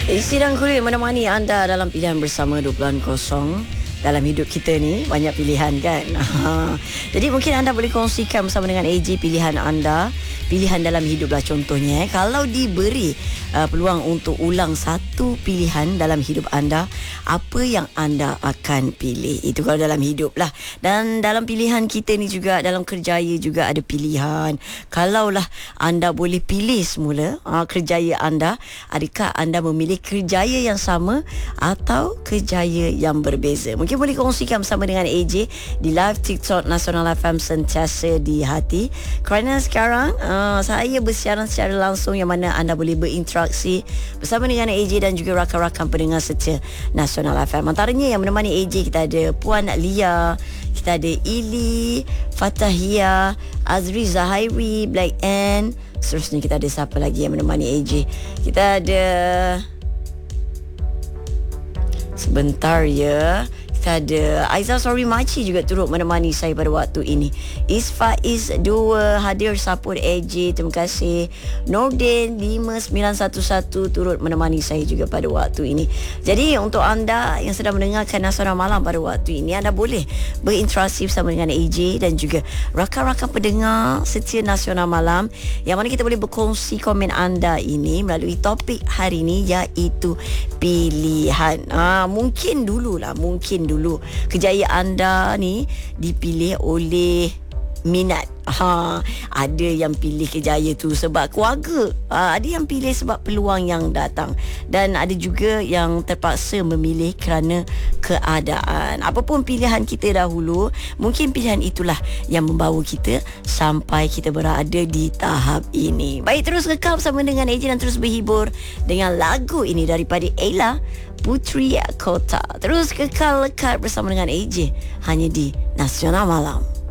Isi dan kulit menemani anda dalam pilihan bersama 2.0. Dalam hidup kita ni banyak pilihan kan. Jadi mungkin anda boleh kongsikan bersama dengan AJ pilihan anda, pilihan dalam hidup lah contohnya. Kalau diberi peluang untuk ulang satu pilihan dalam hidup anda, apa yang anda akan pilih? Itu kalau dalam hidup lah. Dan dalam pilihan kita ni juga, dalam kerjaya juga ada pilihan. Kalaulah anda boleh pilih semula kerjaya anda, adakah anda memilih kerjaya yang sama atau kerjaya yang berbeza? Mungkin boleh kongsikan bersama dengan AJ di live TikTok Nasional FM sentiasa di hati. Kerana sekarang saya bersiaran secara langsung yang mana anda boleh berinteraksi bersama dengan AJ dan juga rakan-rakan pendengar setia Nasional FM. Antaranya yang menemani AJ, kita ada Puan Lia, kita ada Ili, Fatahia, Azri Zahairi, Black Ann. Seterusnya kita ada siapa lagi yang menemani AJ? Kita ada, sebentar ya, kita ada Aizah Sorry Maci juga turut menemani saya pada waktu ini. Isfaiz 2 hadir support AJ, terima kasih. Nordin 5911 turut menemani saya juga pada waktu ini. Jadi untuk anda yang sedang mendengarkan Nasional Malam pada waktu ini, anda boleh berinteraksi bersama dengan AJ dan juga rakan-rakan pendengar setia Nasional Malam, yang mana kita boleh berkongsi komen anda ini melalui topik hari ini, iaitu pilihan. Mungkin dulu kerjaya anda ni dipilih oleh minat. Ada yang pilih kerjaya tu sebab keluarga, ada yang pilih sebab peluang yang datang, dan ada juga yang terpaksa memilih kerana keadaan. Apapun pilihan kita dahulu, mungkin pilihan itulah yang membawa kita sampai kita berada di tahap ini. Baik, terus kekal bersama dengan AJ dan terus berhibur dengan lagu ini daripada Ella, Putri Kota. Terus kekal lekat bersama dengan AJ hanya di Nasional Malam.